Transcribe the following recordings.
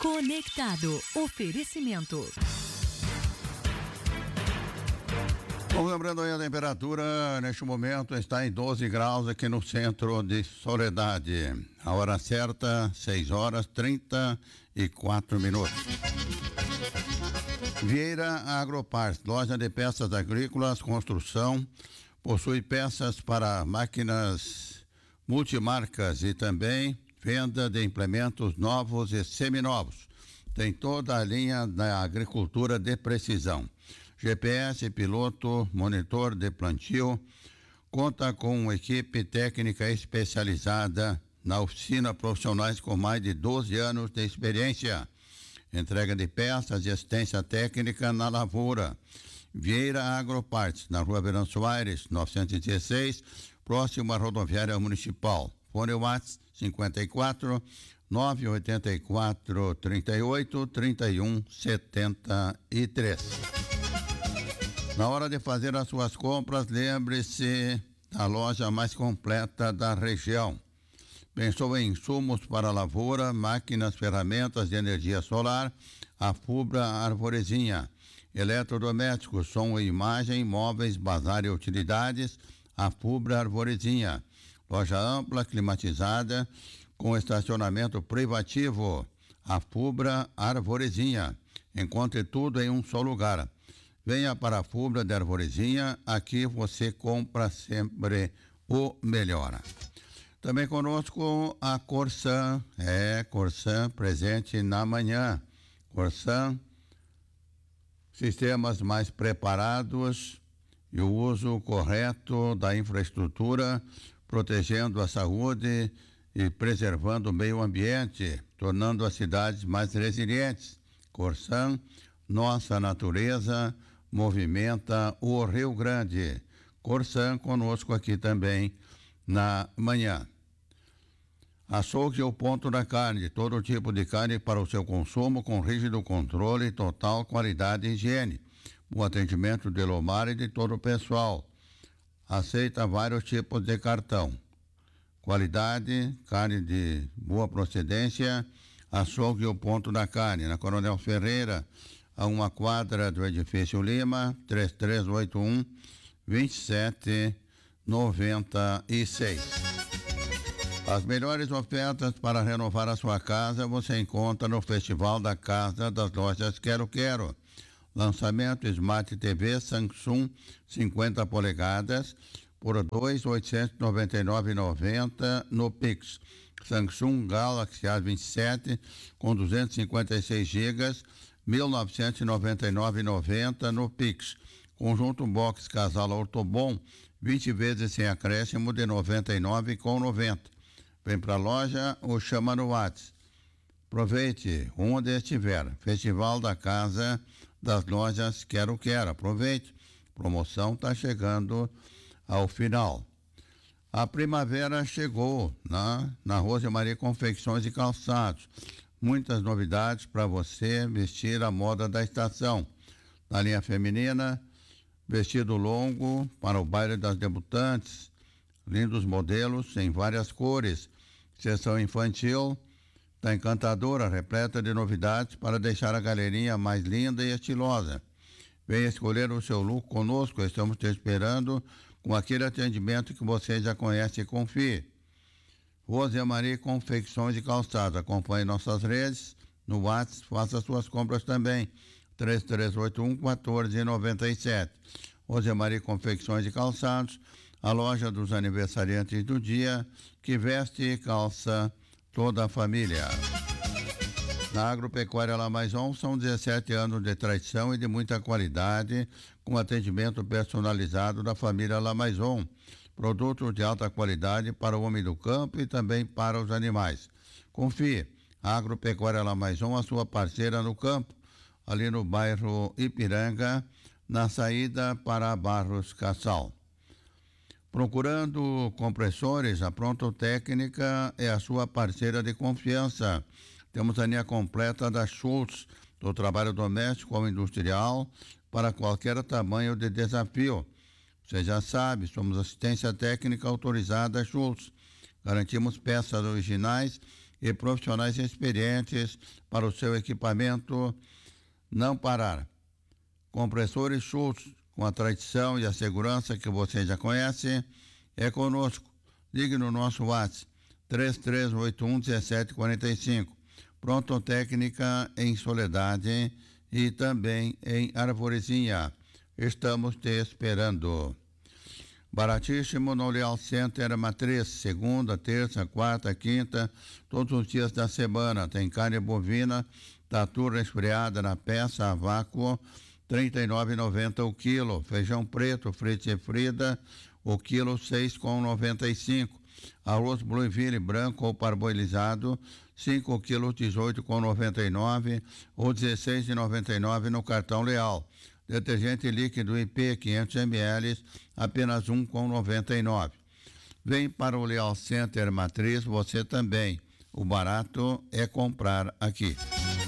Conectado. Oferecimento. Bom, lembrando aí, a temperatura neste momento está em 12 graus aqui no centro de Soledade. A hora certa, 6h34. Vieira Agroparts, loja de peças agrícolas, construção, possui peças para máquinas multimarcas e também venda de implementos novos e seminovos. Tem toda a linha da agricultura de precisão. GPS, piloto, monitor de plantio, conta com uma equipe técnica especializada na oficina, profissionais com mais de 12 anos de experiência. Entrega de peças e assistência técnica na lavoura. Vieira Agroparts, na Rua Verão Soares, 916, próximo à rodoviária municipal. Fone WhatsApp 54 984 38 31 73. Na hora de fazer as suas compras, lembre-se da loja mais completa da região. Pensou em insumos para a lavoura, máquinas, ferramentas de energia solar, a Fubra Arvorezinha. Eletrodomésticos, som e imagem, móveis, bazar e utilidades, a Fubra Arvorezinha. Loja ampla, climatizada, com estacionamento privativo, a Fubra Arvorezinha. Encontre tudo em um só lugar. Venha para a Fubra de Arvorezinha, aqui você compra sempre o melhor. Também conosco a Corsan, Corsan presente na manhã. Corsan, sistemas mais preparados e o uso correto da infraestrutura, protegendo a saúde e preservando o meio ambiente, tornando as cidades mais resilientes. Corsan, nossa natureza movimenta o Rio Grande. Corsan conosco aqui também na manhã. Açougue o ponto da carne, todo tipo de carne para o seu consumo com rígido controle, total qualidade e higiene. O atendimento de Lomar e de todo o pessoal. Aceita vários tipos de cartão. Qualidade, carne de boa procedência, açougue o ponto da carne, na Coronel Ferreira, a uma quadra do edifício Lima, 3381 2796. As melhores ofertas para renovar a sua casa você encontra no Festival da Casa das Lojas Quero Quero. Lançamento Smart TV Samsung 50 polegadas por R$ 2.899,90 no Pix. Samsung Galaxy A27 com 256 GB, R$ 1.999,90 no Pix. Conjunto Box Casal Ortobon, 20 vezes sem acréscimo de R$ 99,90. Vem para a loja ou chama no WhatsApp. Aproveite onde estiver. Festival da Casa das Lojas Quero Quero. Aproveite. Promoção está chegando ao final. A primavera chegou na Rosa Maria Confecções e Calçados. Muitas novidades para você vestir a moda da estação. Na linha feminina, vestido longo para o baile das debutantes. Lindos modelos em várias cores. Seção infantil está encantadora, repleta de novidades para deixar a galerinha mais linda e estilosa. Venha escolher o seu look conosco, estamos te esperando com aquele atendimento que você já conhece e confie. Rosa Maria Confecções e Calçados. Acompanhe nossas redes no WhatsApp, faça suas compras também. 3381-1497. Rosa Maria Confecções e Calçados, a loja dos aniversariantes do dia, que veste e calça toda a família. Na Agropecuária Lamaison são 17 anos de tradição e de muita qualidade, com atendimento personalizado da família Lamaison. Produtos de alta qualidade para o homem do campo e também para os animais. Confie, a Agropecuária Lamaison, a sua parceira no campo, ali no bairro Ipiranga, na saída para Barros Cassal. Procurando compressores, a Pronto Técnica é a sua parceira de confiança. Temos a linha completa da Schultz, do trabalho doméstico ao industrial, para qualquer tamanho de desafio. Você já sabe, somos assistência técnica autorizada Schultz. Garantimos peças originais e profissionais experientes para o seu equipamento não parar. Compressores Schultz, com a tradição e a segurança que você já conhece, é conosco. Ligue no nosso WhatsApp 3381-1745. Pronto técnica em Soledade e também em Arvorezinha. Estamos te esperando. Baratíssimo no Leal Center Matriz, segunda, terça, quarta, quinta, todos os dias da semana. Tem carne bovina, tatu resfriada na peça a vácuo, R$ 39,90 o quilo. Feijão preto, frito e frita, o quilo R$ 6,95. Arroz Blueville branco ou parboilizado, 5 quilos, R$ 18,99 ou R$ 16,99 no cartão Leal. Detergente líquido IP 500 ml, apenas R$ 1,99. Vem para o Leal Center Matriz, você também. O barato é comprar aqui.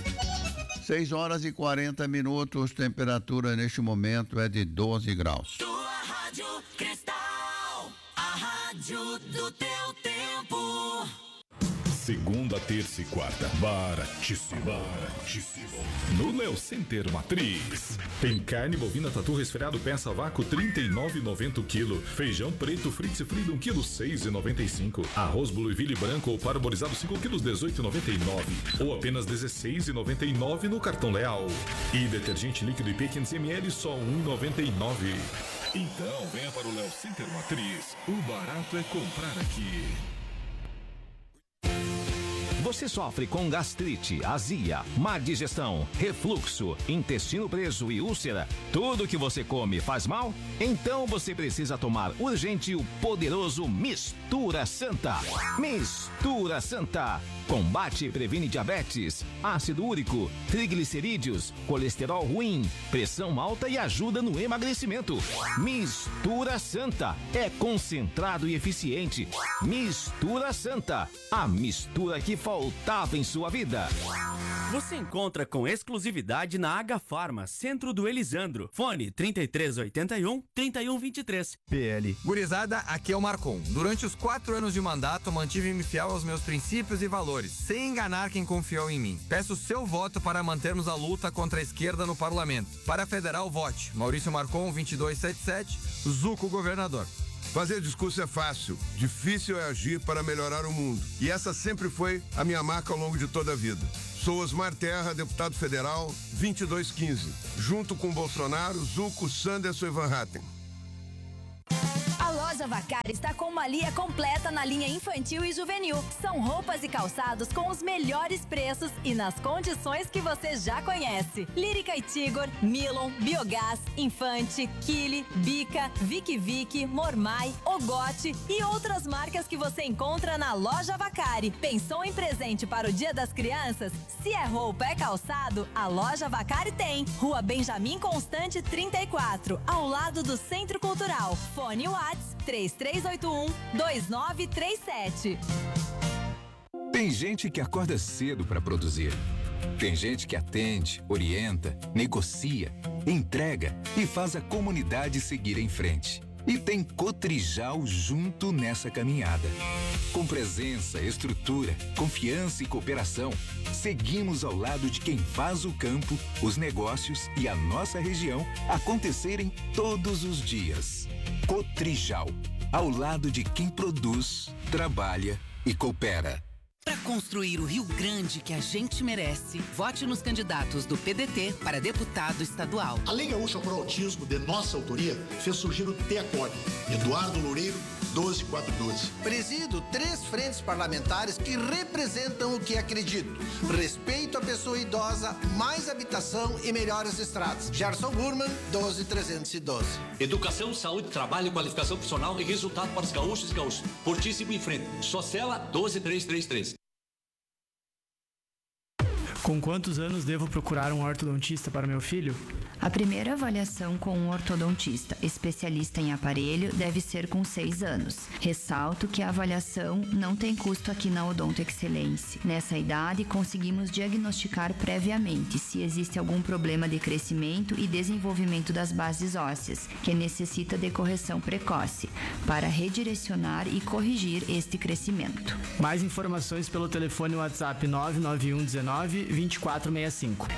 6h40, temperatura neste momento é de 12 graus. Tua Rádio Cristal, a rádio do teu tempo. Segunda, terça e quarta, baratíssimo. No Leal Center Matriz. Tem carne bovina tatu resfriado peça vácuo, R$ 39,90 o quilo. Feijão preto, frito e frito, 1 quilo, R$ 6,95. Arroz Blueville branco ou parboilizado, 5 quilos, R$ 18,99. Ou apenas R$ 16,99 no cartão Leal. E detergente líquido IP 500 ml, só R$ 1,99. Então venha para o Leal Center Matriz. O barato é comprar aqui. Você sofre com gastrite, azia, má digestão, refluxo, intestino preso e úlcera? Tudo que você come faz mal? Então você precisa tomar urgente o poderoso Mistura Santa. Mistura Santa. Combate e previne diabetes, ácido úrico, triglicerídeos, colesterol ruim, pressão alta e ajuda no emagrecimento. Mistura Santa. É concentrado e eficiente. Mistura Santa. A mistura que faltava em sua vida. Você encontra com exclusividade na H-Farma, Centro do Elisandro. Fone 3381-3123. PL. Gurizada, aqui é o Marcon. Durante os 4 anos de mandato, mantive-me fiel aos meus princípios e valores, sem enganar quem confiou em mim. Peço seu voto para mantermos a luta contra a esquerda no parlamento. Para a federal, vote Maurício Marcon, 2277, Zuco governador. Fazer discurso é fácil, difícil é agir para melhorar o mundo. E essa sempre foi a minha marca ao longo de toda a vida. Sou Osmar Terra, deputado federal, 2215. Junto com Bolsonaro, Zuco, Sanderson e Van Hatten. A Loja Vacari está com uma linha completa na linha infantil e juvenil. São roupas e calçados com os melhores preços e nas condições que você já conhece. Lírica e Tigor, Milon, Biogás, Infante, Kili, Bica, Vic, Mormai, Ogote e outras marcas que você encontra na Loja Vacari. Pensou em presente para o Dia das Crianças? Se é roupa, é calçado, a Loja Vacari tem. Rua Benjamin Constante 34, ao lado do Centro Cultural. Fone WhatsApp 3381-2937. Tem gente que acorda cedo para produzir. Tem gente que atende, orienta, negocia, entrega e faz a comunidade seguir em frente. E tem Cotrijal junto nessa caminhada. Com presença, estrutura, confiança e cooperação, seguimos ao lado de quem faz o campo, os negócios e a nossa região acontecerem todos os dias. Cotrijal, ao lado de quem produz, trabalha e coopera. Para construir o Rio Grande que a gente merece, vote nos candidatos do PDT para deputado estadual. A Lei Gaúcha pro Autismo, de nossa autoria, fez surgir o TEACOG. Eduardo Loureiro, 12412. Presido 3 frentes parlamentares que representam o que acredito. Respeito à pessoa idosa, mais habitação e melhores estradas. Gerson Burman, 12312. Educação, saúde, trabalho, qualificação profissional e resultado para os gaúchos e gaúchos. Portíssimo em frente. Socela 12333. Com quantos anos devo procurar um ortodontista para meu filho? A primeira avaliação com um ortodontista especialista em aparelho deve ser com 6 anos. Ressalto que a avaliação não tem custo aqui na Odonto Excelência. Nessa idade, conseguimos diagnosticar previamente se existe algum problema de crescimento e desenvolvimento das bases ósseas, que necessita de correção precoce, para redirecionar e corrigir este crescimento. Mais informações pelo telefone WhatsApp 991 19 2465.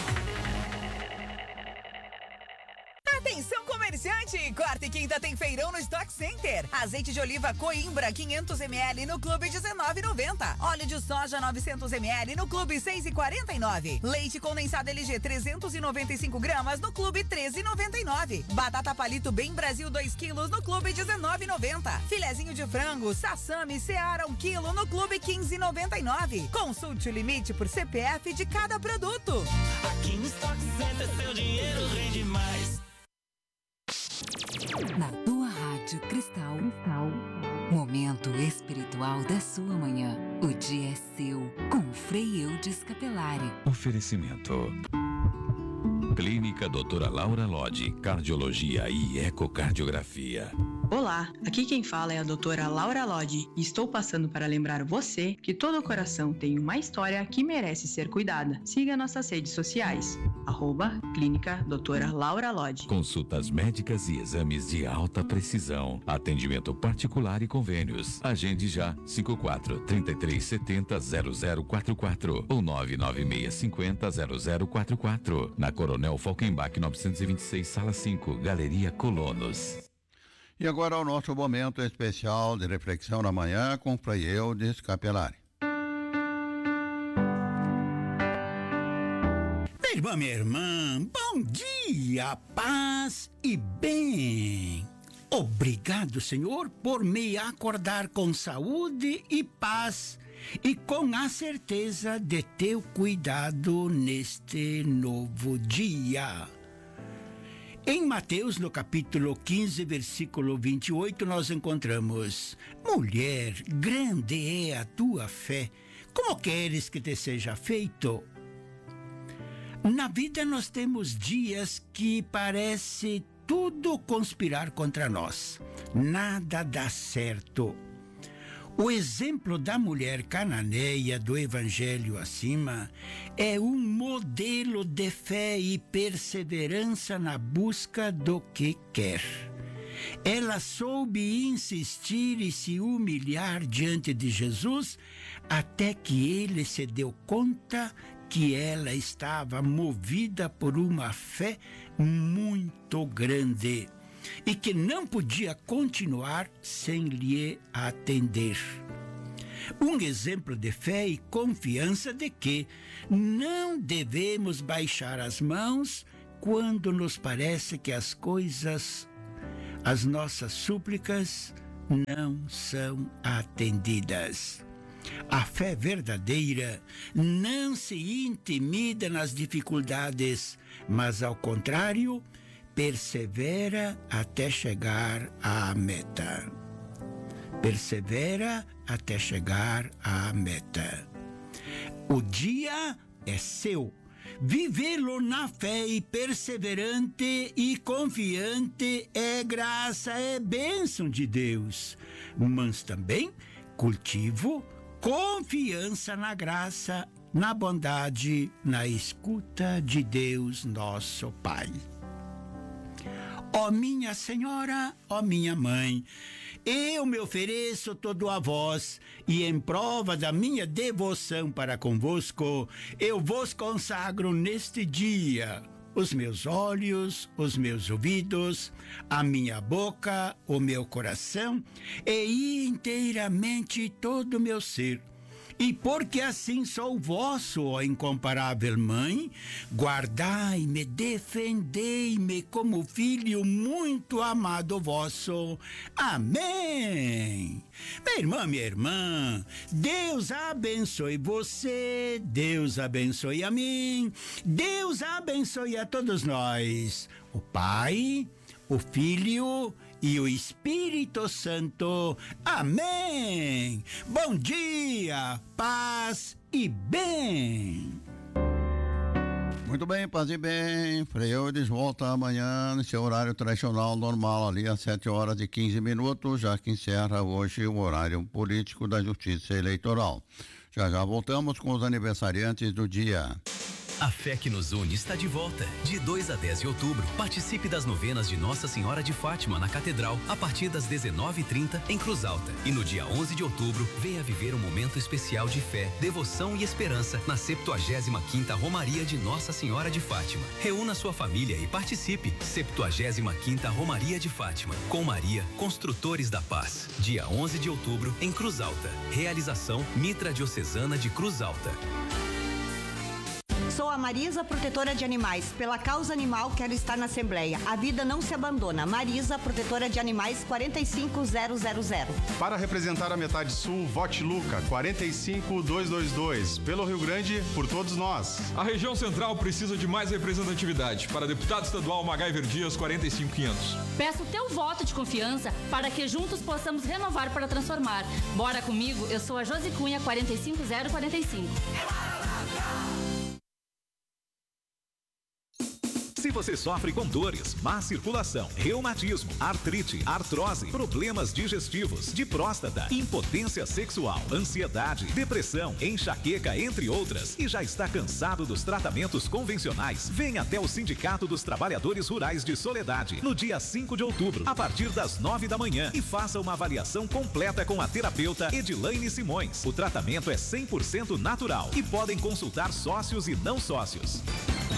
Atenção comerciante! Quarta e quinta tem feirão no Stock Center. Azeite de oliva Coimbra 500 ml no Clube R$19,90. Óleo de soja 900 ml no Clube R$6,49. Leite condensado LG 395 gramas no Clube R$13,99. Batata palito Bem Brasil 2 quilos no Clube R$19,90. Filezinho de frango Sassami Seara 1 quilo no Clube R$15,99. Consulte o limite por CPF de cada produto. Aqui no Stock Center seu dinheiro rende mais. Na tua Rádio Cristal. Momento espiritual da sua manhã. O dia é seu, com Frei Eudes Capelari. Oferecimento. Clínica Doutora Laura Lodge, Cardiologia e Ecocardiografia. Olá, aqui quem fala é a doutora Laura Lodge e estou passando para lembrar você que todo coração tem uma história que merece ser cuidada. Siga nossas redes sociais, @Clínica Doutora Laura Lodge. Consultas médicas e exames de alta precisão. Atendimento particular e convênios. Agende já 54-3370-0044 ou 99650-0044. Na Coronel Falkenbach 926, Sala 5, Galeria Colonos. E agora o nosso momento especial de reflexão na manhã com Frei Eudes Capelari. Minha irmã, minha irmã, bom dia, paz e bem. Obrigado, Senhor, por me acordar com saúde e paz e com a certeza de teu cuidado neste novo dia. Em Mateus, no capítulo 15, versículo 28, nós encontramos: Mulher, grande é a tua fé, como queres que te seja feito? Na vida nós temos dias que parece tudo conspirar contra nós. Nada dá certo. O exemplo da mulher cananeia do evangelho acima é um modelo de fé e perseverança na busca do que quer. Ela soube insistir e se humilhar diante de Jesus até que ele se deu conta que ela estava movida por uma fé muito grande e que não podia continuar sem lhe atender. Um exemplo de fé e confiança de que não devemos baixar as mãos quando nos parece que as coisas, as nossas súplicas, não são atendidas. A fé verdadeira não se intimida nas dificuldades, mas, ao contrário, persevera até chegar à meta. Persevera até chegar à meta. O dia é seu. Vivê-lo na fé e perseverante e confiante é graça, é bênção de Deus. Mas também cultivo confiança na graça, na bondade, na escuta de Deus, nosso Pai. Ó minha Senhora, ó minha Mãe, eu me ofereço todo a vós, e em prova da minha devoção para convosco, eu vos consagro neste dia os meus olhos, os meus ouvidos, a minha boca, o meu coração e inteiramente todo o meu ser. E porque assim sou vosso, ó incomparável Mãe, guardai-me, defendei-me como filho muito amado vosso. Amém. Minha irmã, Deus abençoe você, Deus abençoe a mim, Deus abençoe a todos nós, o Pai, o Filho e o Espírito Santo. Amém. Bom dia, paz e bem. Muito bem, paz e bem. Frei Eudes volta amanhã no seu horário tradicional normal, ali às 7h15, já que encerra hoje o horário político da Justiça Eleitoral. Já voltamos com os aniversariantes do dia. A Fé que nos une está de volta. De 2 a 10 de outubro, participe das novenas de Nossa Senhora de Fátima na Catedral, a partir das 19h30 em Cruz Alta. E no dia 11 de outubro, venha viver um momento especial de fé, devoção e esperança na 75ª Romaria de Nossa Senhora de Fátima. Reúna sua família e participe. 75ª Romaria de Fátima. Com Maria, Construtores da Paz. Dia 11 de outubro em Cruz Alta. Realização Mitra Diocesana de Cruz Alta. Sou a Marisa, protetora de animais. Pela causa animal, quero estar na Assembleia. A vida não se abandona. Marisa, protetora de animais, 45000. Para representar a metade sul, vote Luca, 45222. Pelo Rio Grande, por todos nós. A região central precisa de mais representatividade. Para deputado estadual, MacGyver Dias, 45500. Peço o teu voto de confiança para que juntos possamos renovar para transformar. Bora comigo, eu sou a Josi Cunha, 45045. Se você sofre com dores, má circulação, reumatismo, artrite, artrose, problemas digestivos, de próstata, impotência sexual, ansiedade, depressão, enxaqueca, entre outras, e já está cansado dos tratamentos convencionais, venha até o Sindicato dos Trabalhadores Rurais de Soledade, no dia 5 de outubro, a partir das 9 da manhã, e faça uma avaliação completa com a terapeuta Edilaine Simões. O tratamento é 100% natural e podem consultar sócios e não sócios.